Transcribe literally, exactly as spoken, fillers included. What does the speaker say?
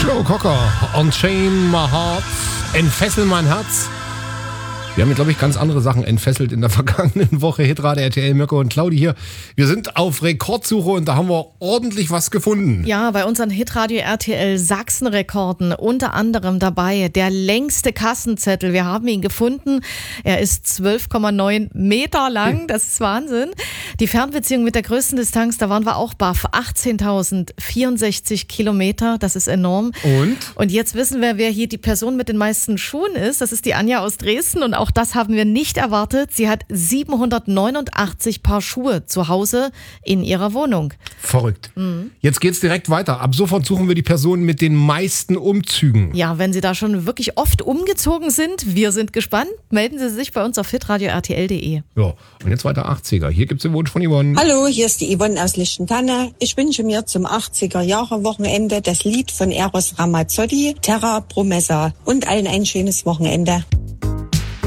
Joe Cocker, Unchain My Heart, Entfessel mein Herz. Wir haben, glaube ich, ganz andere Sachen entfesselt in der vergangenen Woche. Hitradio R T L, Mirko und Claudi hier. Wir sind auf Rekordsuche und da haben wir ordentlich was gefunden. Ja, bei unseren Hitradio R T L Sachsen-Rekorden unter anderem dabei der längste Kassenzettel. Wir haben ihn gefunden. Er ist zwölf Komma neun Meter lang. Das ist Wahnsinn. Die Fernbeziehung mit der größten Distanz, da waren wir auch baff. achtzehntausendvierundsechzig Kilometer. Das ist enorm. Und? Und jetzt wissen wir, wer hier die Person mit den meisten Schuhen ist. Das ist die Anja aus Dresden und auch Auch das haben wir nicht erwartet. Sie hat siebenhundertneunundachtzig Paar Schuhe zu Hause in ihrer Wohnung. Verrückt. Mhm. Jetzt geht's direkt weiter. Ab sofort suchen wir die Person mit den meisten Umzügen. Ja, wenn Sie da schon wirklich oft umgezogen sind, wir sind gespannt. Melden Sie sich bei uns auf hitradio R T L punkt de. Ja, und jetzt weiter achtziger. Hier gibt's den Wunsch von Yvonne. Hallo, hier ist die Yvonne aus Lichtentanne. Ich wünsche mir zum achtziger-Jahre-Wochenende das Lied von Eros Ramazzotti, Terra Promessa. Und allen ein schönes Wochenende.